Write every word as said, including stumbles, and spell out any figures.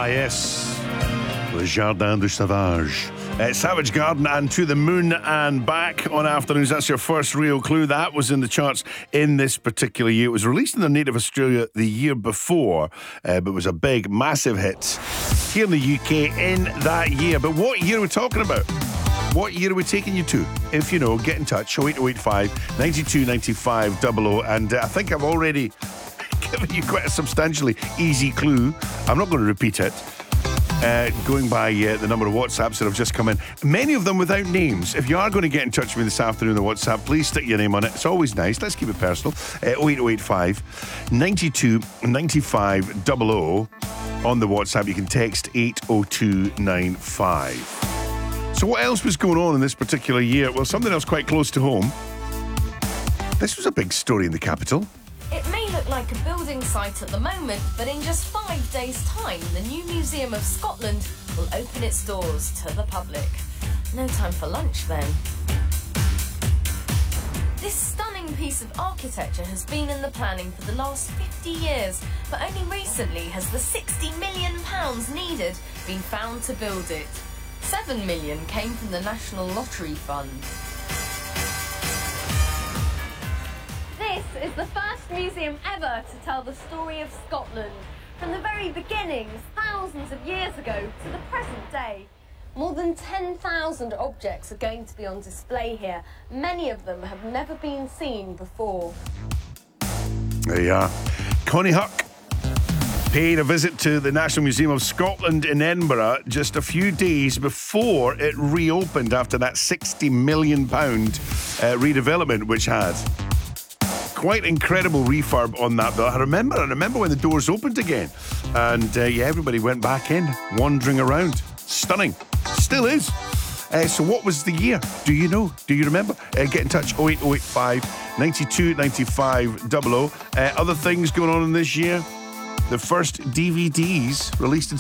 Ah, yes. Le Jardin du Sauvage. Uh, Savage Garden and To the Moon and Back on Afternoons. That's your first real clue. That was in the charts in this particular year. It was released in their native Australia the year before, uh, but was a big, massive hit here in the U K in that year. But what year are we talking about? What year are we taking you to? If you know, get in touch. oh eight oh eight five, nine two nine five, double oh. And uh, I think I've already given you quite a substantially easy clue. I'm not going to repeat it. Uh, going by uh, the number of WhatsApps that have just come in, many of them without names. If you are going to get in touch with me this afternoon on WhatsApp, please stick your name on it. It's always nice. Let's keep it personal. Uh, oh eight oh eight five, nine two nine five, double oh. On the WhatsApp, you can text eight oh two nine five. So what else was going on in this particular year? Well, something else quite close to home. This was a big story in the capital. It may look like a building site at the moment, but in just five days' time, the new Museum of Scotland will open its doors to the public. No time for lunch then. This stunning piece of architecture has been in the planning for the last fifty years, but only recently has the sixty million pounds needed been found to build it. seven million pounds came from the National Lottery Fund. This is the first museum ever to tell the story of Scotland, from the very beginnings, thousands of years ago, to the present day. More than ten thousand objects are going to be on display here. Many of them have never been seen before. There you are. Connie Huck paid a visit to the National Museum of Scotland in Edinburgh just a few days before it reopened after that sixty million pounds uh, redevelopment, which had quite incredible refurb on that bill. I remember, I remember when the doors opened again, and uh, yeah, everybody went back in, wandering around. Stunning, still is. Uh, so, what was the year? Do you know? Do you remember? Uh, get in touch. oh eight oh eight five, nine two nine five, double oh. Uh, other things going on in this year. The first D V Ds released in